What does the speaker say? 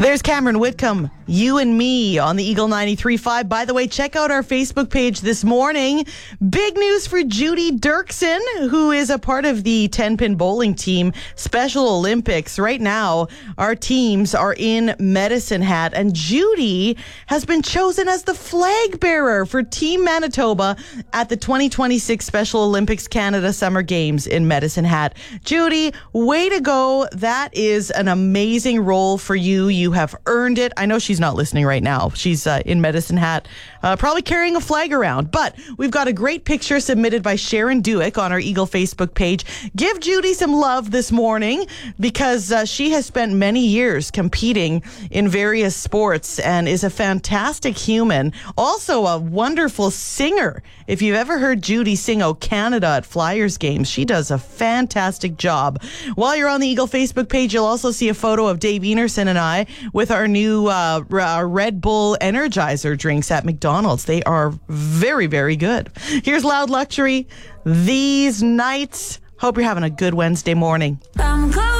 There's Cameron Whitcomb, You and Me on the Eagle 93.5. By the way, check out our Facebook page this morning. Big news for Judy Dirksen, who is a part of the 10-pin bowling team Special Olympics. Right now, our teams are in Medicine Hat, and Judy has been chosen as the flag bearer for Team Manitoba at the 2026 Special Olympics Canada Summer Games in Medicine Hat. Judy, way to go. That is an amazing role for you. You have earned it. I know she's not listening right now. She's in Medicine Hat, probably carrying a flag around. But we've got a great picture submitted by Sharon Dewick on our Eagle Facebook page. Give Judy some love this morning because she has spent many years competing in various sports and is a fantastic human. Also a wonderful singer. If you've ever heard Judy sing "O Canada" at Flyers games, she does a fantastic job. While you're on the Eagle Facebook page, you'll also see a photo of Dave Enerson and I with our new Red Bull Energizer drinks at McDonald's. They are very, very good. Here's Loud Luxury, These Nights. Hope you're having a good Wednesday morning.